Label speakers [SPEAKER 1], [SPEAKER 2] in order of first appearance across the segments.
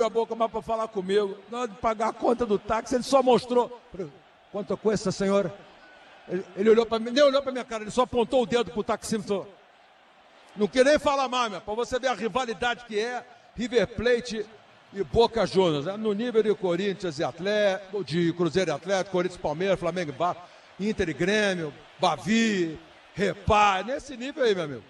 [SPEAKER 1] a boca mais para falar comigo. Na hora de pagar a conta do táxi, ele só mostrou. Quanto custa, senhora? Ele olhou para mim, nem olhou para minha cara, ele só apontou o dedo pro taxímetro. Não queria nem falar mais, para você ver a rivalidade que é River Plate e Boca Juniors, né? No nível de Corinthians e Atlético, de Cruzeiro e Atlético, Corinthians e Palmeiras, Flamengo e Vasco, Inter e Grêmio, Bavi, Repá, nesse nível aí, meu amigo.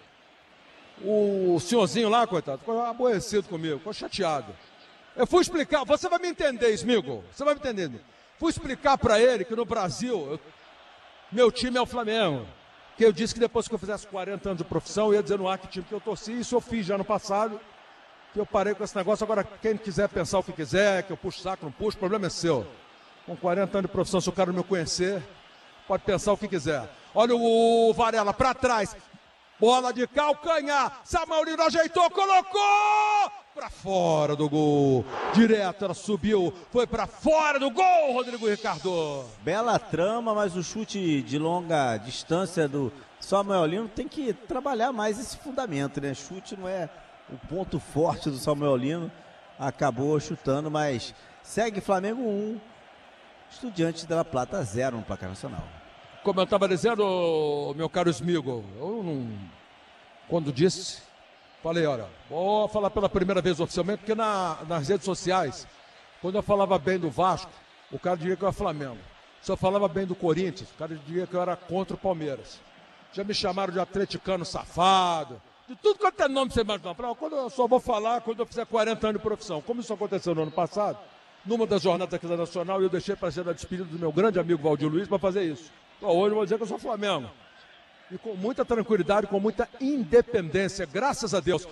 [SPEAKER 1] O senhorzinho lá, coitado, ficou aborrecido comigo, ficou chateado. Eu fui explicar, você vai me entender, Smigo, você vai me entender. Fui explicar para ele que no Brasil, meu time é o Flamengo. Que eu disse que depois que eu fizesse 40 anos de profissão, eu ia dizer no ar que time que eu torci, isso eu fiz já no passado. Que eu parei com esse negócio, agora quem quiser pensar o que quiser, que eu puxo o saco, não puxo, o problema é seu. Com 40 anos de profissão, se o cara não me conhecer, pode pensar o que quiser. Olha o Varela para trás, bola de calcanhar, Samuelino ajeitou, colocou para fora do gol, direto, ela subiu, foi para fora do gol, Rodrigo Ricardo.
[SPEAKER 2] Bela trama, mas o chute de longa distância do Samuelino tem que trabalhar mais esse fundamento, né? Chute não é o ponto forte do Samuelino, acabou chutando, mas segue Flamengo 1, Estudiantes de La Plata 0 no placar nacional.
[SPEAKER 1] Como eu estava dizendo, meu caro Smigo, eu não, quando disse, falei, olha, vou falar pela primeira vez oficialmente, porque nas redes sociais, quando eu falava bem do Vasco, o cara diria que eu era Flamengo. Se eu falava bem do Corinthians, o cara diria que eu era contra o Palmeiras. Já me chamaram de atleticano safado, de tudo quanto é nome você imaginar. Quando eu só vou falar quando eu fizer 40 anos de profissão. Como isso aconteceu no ano passado, numa das jornadas aqui da Nacional, eu deixei para ser a despedida do meu grande amigo Valdir Luiz para fazer isso. Então, hoje eu vou dizer que eu sou Flamengo. E com muita tranquilidade, com muita independência, graças a Deus.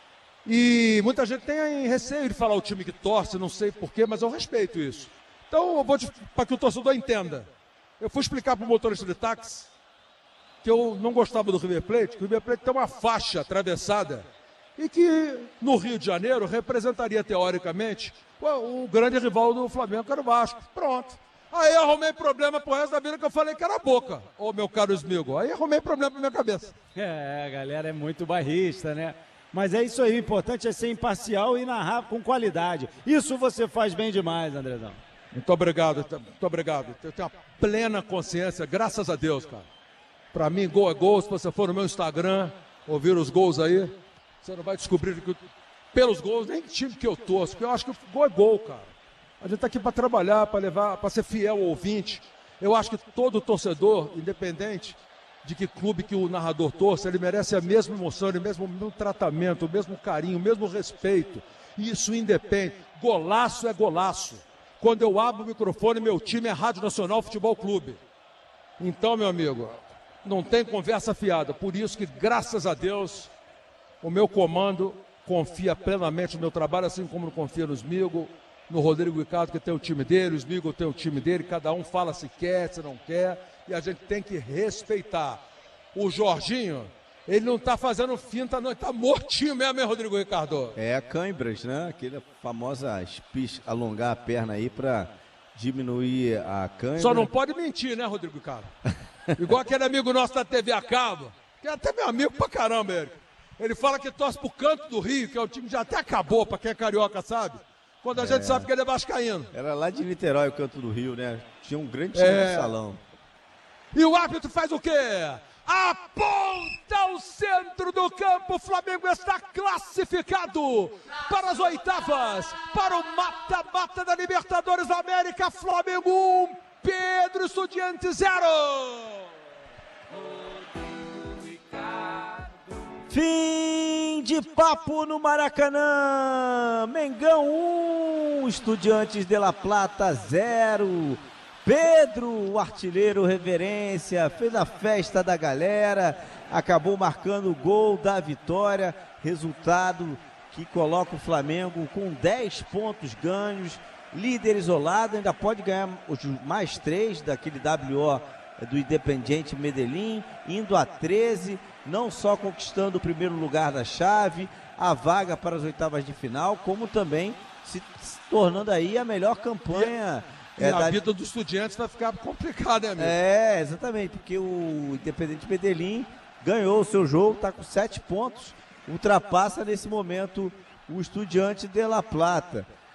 [SPEAKER 1] E muita gente tem receio de falar o time que torce, não sei porquê, mas eu respeito isso. Então, eu vou para que o torcedor entenda. Eu fui explicar para o motorista de táxi que eu não gostava do River Plate, que o River Plate tem uma faixa atravessada e que no Rio de Janeiro representaria teoricamente o grande rival do Flamengo, que era o Vasco. Pronto. Aí arrumei problema pro resto da vida que eu falei que era a Boca, ô meu caro Smigo. Aí arrumei problema pra minha cabeça.
[SPEAKER 3] A galera é muito bairrista, né? Mas é isso aí, o importante é ser imparcial e narrar com qualidade. Isso você faz bem demais, Andrezão.
[SPEAKER 1] Muito obrigado, muito obrigado. Eu tenho a plena consciência, graças a Deus, cara. Pra mim, gol é gol. Se você for no meu Instagram, ouvir os gols aí, você não vai descobrir que pelos gols, nem time que eu torço, porque eu acho que o gol é gol, cara. A gente tá aqui para trabalhar, para levar, para ser fiel ao ouvinte. Eu acho que todo torcedor, independente de que clube que o narrador torça, ele merece a mesma emoção, o mesmo tratamento, o mesmo carinho, o mesmo respeito. Isso independe. Golaço é golaço. Quando eu abro o microfone, meu time é Rádio Nacional Futebol Clube. Então, meu amigo, não tem conversa fiada. Por isso que, graças a Deus, o meu comando confia plenamente no meu trabalho, assim como confia no Smigo, no Rodrigo Ricardo, que tem o time dele, o Smigo tem o time dele, cada um fala se quer, se não quer, e a gente tem que respeitar. O Jorginho, ele não tá fazendo finta, não, ele tá mortinho mesmo, hein, Rodrigo Ricardo?
[SPEAKER 2] É, cãibras, né? Aquela famosa alongar a perna aí pra diminuir a cãibra.
[SPEAKER 1] Só não pode mentir, né, Rodrigo Ricardo? Igual aquele amigo nosso da TV a cabo, que é até meu amigo pra caramba, ele. Ele fala que torce pro Canto do Rio, que é um time que já até acabou, pra quem é carioca, sabe? Quando a gente sabe que ele é vascaíno.
[SPEAKER 2] Era lá de Niterói, o Canto do Rio, né? Tinha um grande time de salão.
[SPEAKER 1] E o árbitro faz o quê? Aponta o centro do campo. O Flamengo está classificado para as oitavas, para o mata-mata da Libertadores da América. Flamengo 1, Pedro Estudiantes 0.
[SPEAKER 2] Fim de papo no Maracanã. Mengão 1, Estudiantes de La Plata 0. Pedro, o artilheiro reverência, fez a festa da galera, acabou marcando o gol da vitória, resultado que coloca o Flamengo com 10 pontos ganhos, líder isolado, ainda pode ganhar os mais 3 daquele WO do Independiente Medellín, indo a 13, não só conquistando o primeiro lugar da chave, a vaga para as oitavas de final, como também se tornando aí a melhor campanha.
[SPEAKER 1] A vida dos Estudiantes vai ficar complicada, né, amigo?
[SPEAKER 2] Exatamente, porque o Independiente Medellín ganhou o seu jogo, está com 7 pontos, ultrapassa nesse momento o Estudiante de La Plata.